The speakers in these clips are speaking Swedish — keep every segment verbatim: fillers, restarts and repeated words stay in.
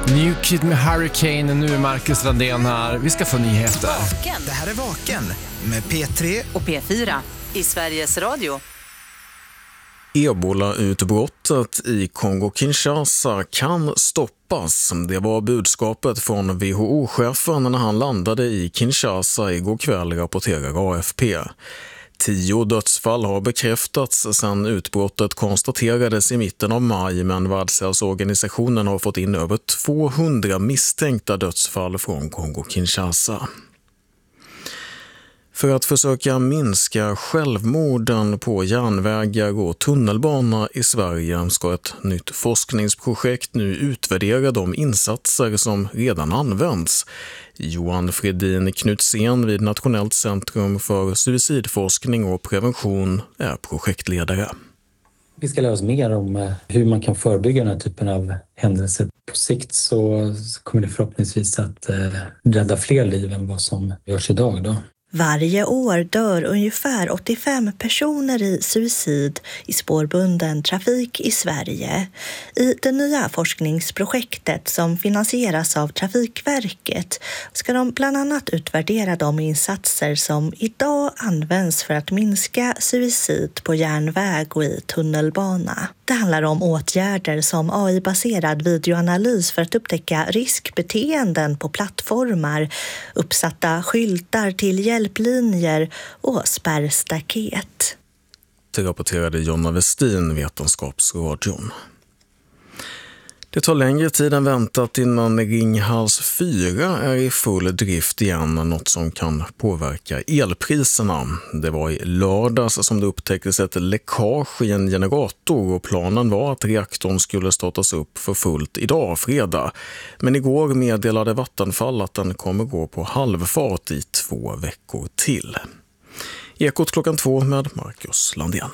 New Kid med Hurricane, nu är Marcus Landén här. Vi ska få nyheter. Vaken. Det här är Vaken med P tre och P fyra i Sveriges Radio. Ebola-utbrottet i Kongo-Kinshasa kan stoppas. Det var budskapet från W H O-chefen när han landade i Kinshasa igår kväll, rapporterar A F P. Tio dödsfall har bekräftats sedan utbrottet konstaterades i mitten av maj, men Världshälsoorganisationen har fått in över tvåhundra misstänkta dödsfall från Kongo-Kinshasa. För att försöka minska självmorden på järnvägar och tunnelbana i Sverige ska ett nytt forskningsprojekt nu utvärdera de insatser som redan används. Johan Fredin Knutsén vid Nationellt centrum för suicidforskning och prevention är projektledare. Vi ska lära oss mer om hur man kan förebygga den här typen av händelser. På sikt så kommer det förhoppningsvis att rädda fler liv än vad som görs idag då. Varje år dör ungefär åttiofem personer i suicid i spårbunden trafik i Sverige. I det nya forskningsprojektet som finansieras av Trafikverket ska de bland annat utvärdera de insatser som idag används för att minska suicid på järnväg och i tunnelbana. Det handlar om åtgärder som A I-baserad videoanalys för att upptäcka riskbeteenden på plattformar, uppsatta skyltar till hjälplinjer och spärrstaket. Det rapporterade Jonna Westin, Vetenskapsradion. Det tar längre tid än väntat innan Ringhals fyra är i full drift igen, något som kan påverka elpriserna. Det var i lördags som det upptäcktes ett läckage i en generator och planen var att reaktorn skulle startas upp för fullt idag, fredag. Men igår meddelade Vattenfall att den kommer gå på halvfart i två veckor till. Ekot klockan två med Marcus Landén.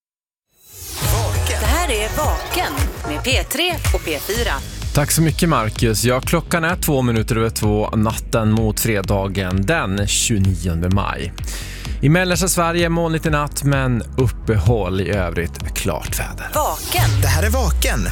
Det här är Vaken med P tre och P fyra. Tack så mycket Marcus. Ja, klockan är två minuter över två natten mot fredagen den tjugonionde maj. I mellersta Sverige molnigt i natt men uppehåll, i övrigt klart väder. Vaken. Det här är Vaken